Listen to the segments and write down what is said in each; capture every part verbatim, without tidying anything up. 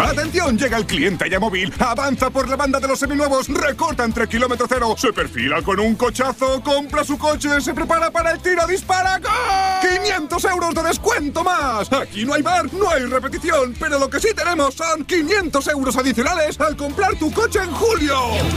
¡Atención! Llega el cliente ya móvil, avanza por la banda de los seminuevos, recorta entre kilómetro cero, se perfila con un cochazo, compra su coche, se prepara para el tiro, dispara, ¡gol! ¡quinientos euros de descuento más! Aquí no hay bar, no hay repetición, pero lo que sí tenemos son quinientos euros adicionales al comprar tu coche en julio.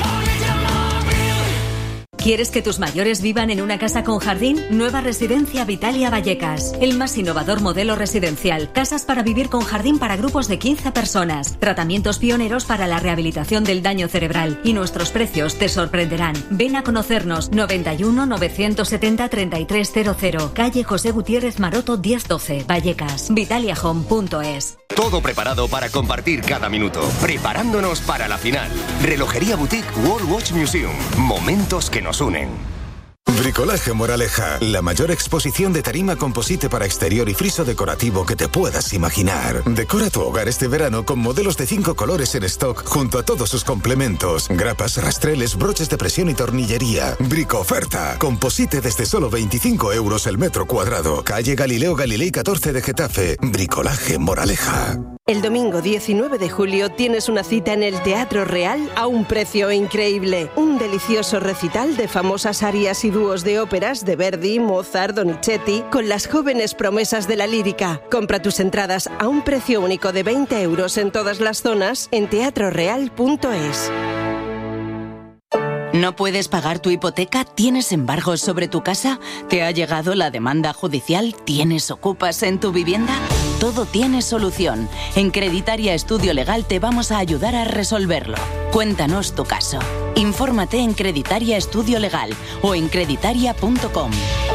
¿Quieres que tus mayores vivan en una casa con jardín? Nueva Residencia Vitalia Vallecas. El más innovador modelo residencial. Casas para vivir con jardín para grupos de quince personas. Tratamientos pioneros para la rehabilitación del daño cerebral. Y nuestros precios te sorprenderán. Ven a conocernos. noventa y uno, novecientos setenta, treinta y tres cero cero. Calle José Gutiérrez Maroto diez doce. Vallecas. Vitalia Home punto es. Todo preparado para compartir cada minuto. Preparándonos para la final. Relojería Boutique World Watch Museum. Momentos que nos unen. Bricolaje Moraleja, la mayor exposición de tarima composite para exterior y friso decorativo que te puedas imaginar. Decora tu hogar este verano con modelos de cinco colores en stock junto a todos sus complementos, grapas, rastreles, broches de presión y tornillería. Brico oferta, composite desde solo veinticinco euros el metro cuadrado. Calle Galileo Galilei catorce de Getafe. Bricolaje Moraleja. El domingo diecinueve de julio tienes una cita en el Teatro Real a un precio increíble. Un delicioso recital de famosas arias y dúos de óperas de Verdi, Mozart, Donizetti, con las jóvenes promesas de la lírica. Compra tus entradas a un precio único de veinte euros en todas las zonas en teatro real punto es. ¿No puedes pagar tu hipoteca? ¿Tienes embargos sobre tu casa? ¿Te ha llegado la demanda judicial? ¿Tienes ocupas en tu vivienda? Todo tiene solución. En Creditaria Estudio Legal te vamos a ayudar a resolverlo. Cuéntanos tu caso. Infórmate en Creditaria Estudio Legal o en creditaria punto com.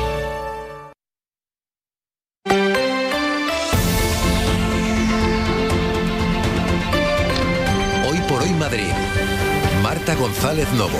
Hoy por hoy Madrid. Marta González Novo.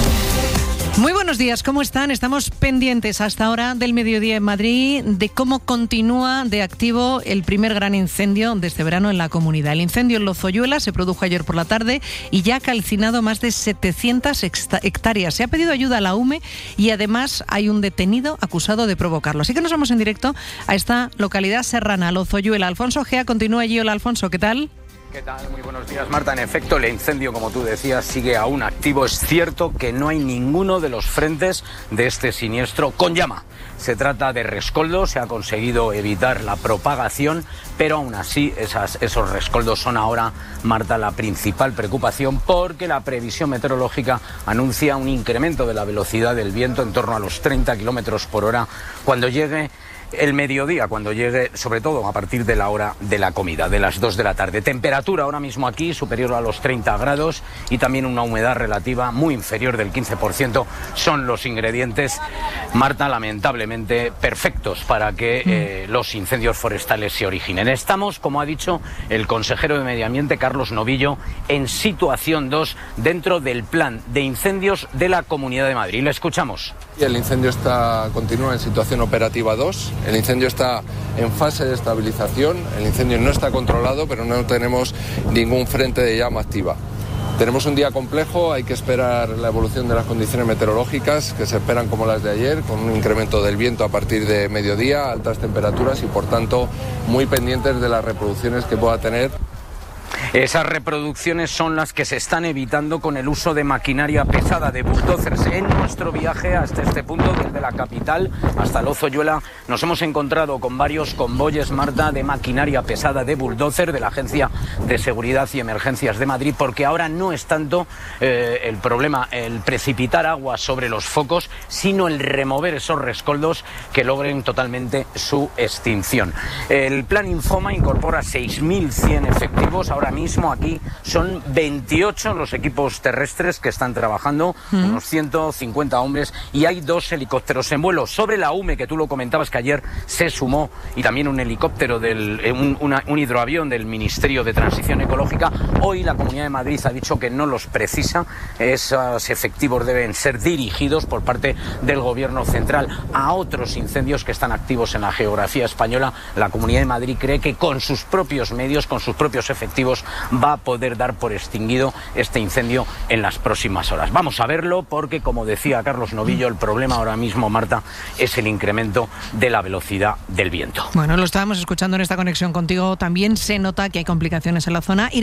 Muy buenos días, ¿cómo están? Estamos pendientes hasta ahora del mediodía en Madrid de cómo continúa de activo el primer gran incendio de este verano en la comunidad. El incendio en Lozoyuela se produjo ayer por la tarde y ya ha calcinado más de setecientas hectáreas. Se ha pedido ayuda a la U M E y además hay un detenido acusado de provocarlo. Así que nos vamos en directo a esta localidad serrana, Lozoyuela. Alfonso Gea continúa allí. Hola, Alfonso, ¿qué tal? ¿Qué tal? Muy buenos días, Marta. En efecto, el incendio, como tú decías, sigue aún activo. Es cierto que no hay ninguno de los frentes de este siniestro con llama. Se trata de rescoldos, se ha conseguido evitar la propagación, pero aún así esas, esos rescoldos son ahora, Marta, la principal preocupación porque la previsión meteorológica anuncia un incremento de la velocidad del viento en torno a los treinta kilómetros por hora cuando llegue el mediodía, cuando llegue, sobre todo a partir de la hora de la comida, de las dos de la tarde. Temperatura ahora mismo aquí superior a los treinta grados y también una humedad relativa muy inferior del quince por ciento. Son los ingredientes, Marta, lamentablemente perfectos para que eh, los incendios forestales se originen. Estamos, como ha dicho el consejero de Medio Ambiente, Carlos Novillo, en situación dos dentro del plan de incendios de la Comunidad de Madrid. Le escuchamos. El incendio está, continúa en situación operativa dos. El incendio está en fase de estabilización, el incendio no está controlado, pero no tenemos ningún frente de llama activa. Tenemos un día complejo, hay que esperar la evolución de las condiciones meteorológicas, que se esperan como las de ayer, con un incremento del viento a partir de mediodía, altas temperaturas y por tanto muy pendientes de las reproducciones que pueda tener. Esas reproducciones son las que se están evitando con el uso de maquinaria pesada, de bulldozers. En nuestro viaje hasta este punto, desde la capital hasta Lozoyuela, nos hemos encontrado con varios convoyes, Marta, de maquinaria pesada, de bulldozer, de la Agencia de Seguridad y Emergencias de Madrid, porque ahora no es tanto eh, el problema el precipitar agua sobre los focos, sino el remover esos rescoldos que logren totalmente su extinción. El plan Infoma incorpora seis mil cien efectivos. Ahora mismo aquí son veintiocho los equipos terrestres que están trabajando, uh-huh. unos ciento cincuenta hombres, y hay dos helicópteros en vuelo. Sobre la U M E, que tú lo comentabas, que ayer se sumó, y también un helicóptero, del, un, una, un hidroavión del Ministerio de Transición Ecológica. Hoy la Comunidad de Madrid ha dicho que no los precisa. Esos efectivos deben ser dirigidos por parte del Gobierno central a otros incendios que están activos en la geografía española. La Comunidad de Madrid cree que con sus propios medios, con sus propios efectivos, va a poder dar por extinguido este incendio en las próximas horas. Vamos a verlo porque, como decía Carlos Novillo, el problema ahora mismo, Marta, es el incremento de la velocidad del viento. Bueno, lo estábamos escuchando en esta conexión contigo. También se nota que hay complicaciones en la zona.